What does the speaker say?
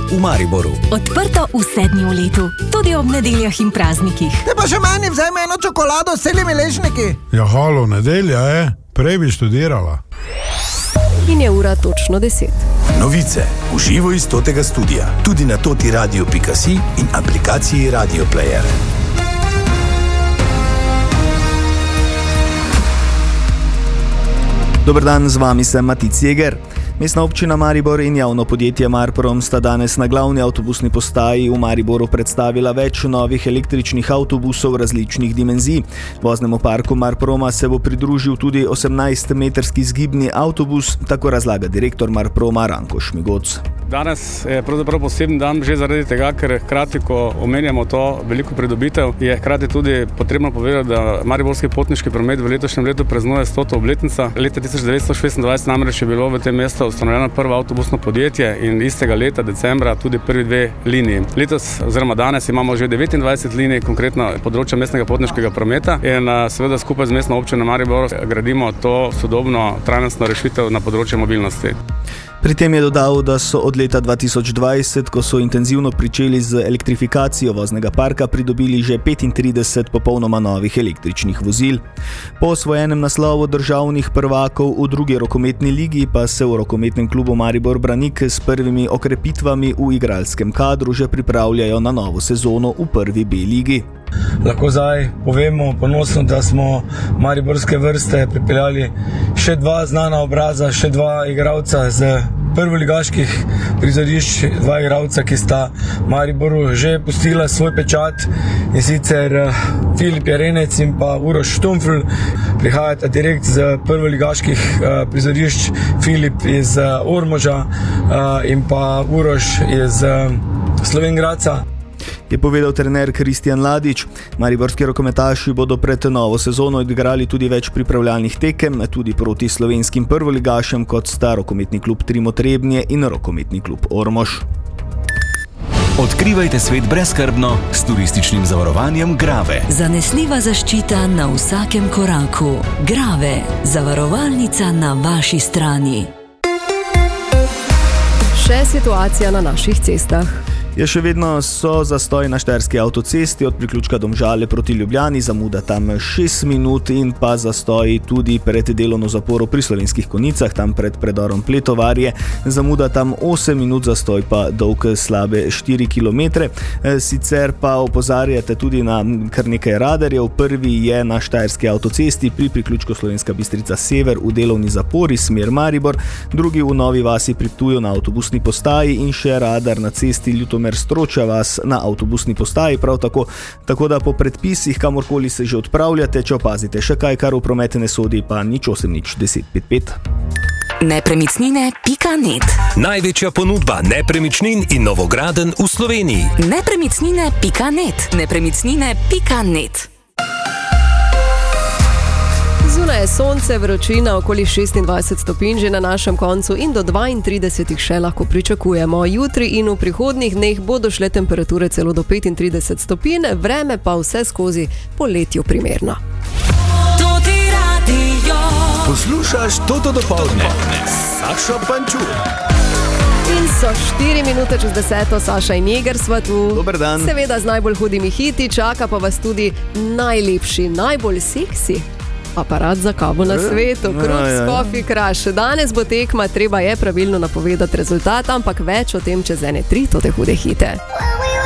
v Mariboru. Odprto vse dni v letu, tudi ob nedeljah in praznikih. Te pa še meni vzemi eno čokolado s celimi ležniki. Ja, halo, nedelja, prej bi študirala. In je ura točno 10. Novice v živo iz Totega studia, tudi na totiradio.si in aplikaciji Radio Player. Dober dan, z vami sem Matic Jeger. Mestna občina Maribor in javno podjetje Marprom sta danes na glavni avtobusni postaji v Mariboru predstavila več novih električnih avtobusov različnih dimenzij. Voznemu parku Marproma se bo pridružil tudi 18-metrski zgibni avtobus, tako razlaga direktor Marproma Ranko Šmigoc. Danes je pravzaprav poseben dan že zaradi tega, ker hkrati, ko omenjamo to veliko pridobitev, je hkrati tudi potrebno povedati, da mariborski potniški promet v letošnjem letu praznuje 100. obletnica. Leta 1926 namreč je bilo v tem mestu ustanovljeno prvo avtobusno podjetje in istega leta, decembra, tudi prvi 2 liniji. Letos oziroma danes imamo že 29 linij, konkretno področja mestnega potniškega prometa in seveda skupaj z mestno občino Maribor gradimo to sodobno trajnostno rešitev na področju mobilnosti. Pri tem je dodal, da so od leta 2020, ko so intenzivno pričeli z elektrifikacijo voznega parka, pridobili že 35 popolnoma novih električnih vozil. Po osvojenem naslovu državnih prvakov v drugi rokometni ligi pa se v rokometnem klubu Maribor Branik s prvimi okrepitvami v igralskem kadru že pripravljajo na novo sezono v prvi B ligi. Lahko zdaj povemo ponosno, da smo mariborske vrste pripeljali še 2 znana obraza, še 2 igralca z prvoligaških prizorišč, 2 igralca, ki sta Mariboru že pustila svoj pečat, in sicer Filip Jerenec in pa Uroš Štumfl. Prihajata direkt z prvoligaških prizorišč, Filip iz Ormoža in pa Uroš iz Slovenj Gradca. Je povedal trener Kristjan Ladič. Mariborski rokometaši bodo pred novo sezono odigrali tudi več pripravljalnih tekem, tudi proti slovenskim prvoligašem, kot sta rokometni klub Trebnje in rokometni klub Ormož. Odkrivajte svet brezskrbno s turističnim zavarovanjem Grave. Zanesljiva zaščita na vsakem koraku. Grave, zavarovalnica na vaši strani. Še situacija na naših cestah. Še vedno so zastoj na štajerski avtocesti od priključka Domžale proti Ljubljani, zamuda tam 6 minut in pa zastoj tudi pred delovno zaporo pri Slovenskih Konjicah, tam pred predorom Pletovarje, zamuda tam 8 minut, zastoj pa dolg slabe 4 kilometre. Sicer pa opozarjate tudi na kar nekaj radarjev. Prvi je na štajerski avtocesti pri priključku Slovenska Bistrica Sever v delovni zapori smer Maribor, drugi v Novi Vasi pri Ptuju na avtobusni postaji in še radar na cesti Ljutomer Stroča vas na avtobusni postaji, prav tako da po predpisih, kamorkoli se že odpravljate, če opazite še kaj, kar v promet ne sodi, pa nič 1055. Nepremičnine.net. Največja ponudba nepremičnin in novogradenj v Sloveniji. Nepremičnine.net. Nepremičnine.net. Zunaj je sonce, vročina okoli 26 stopinj že na našem koncu in do 32 še lahko pričakujemo. Jutri in v prihodnjih dneh bodo šle temperature celo do 35 stopinj, vreme pa vse skozi poletju primerno. Poslušaš Toto dopoldne. Sašo Pančur. In so 4 minute čez 10, Saša in Jeger sva tu. Dober dan. Seveda z najbolj hudimi hiti, čaka pa vas tudi najlepši, najbolj seksi aparat za kavo na svetu, Krups Coffee Crush. Danes bo tekma, treba je pravilno napovedati rezultat, ampak več o tem čez 1-3 Tote hude hite.